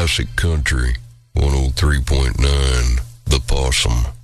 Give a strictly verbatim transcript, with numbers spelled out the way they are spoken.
Classic Country one oh three point nine, The Possum.